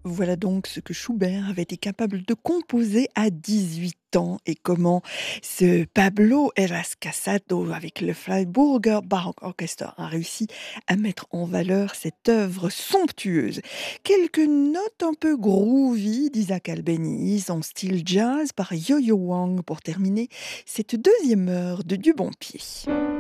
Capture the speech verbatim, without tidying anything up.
Voilà donc ce que Schubert avait été capable de composer à dix-huit ans et comment ce Pablo Heras Casado avec le Freiburger Baroque Orchestra a réussi à mettre en valeur cette œuvre somptueuse. Quelques notes un peu groovy d'Isaac Albéniz en style jazz par Yo-Yo Wang pour terminer cette deuxième heure de Du Bon Pied.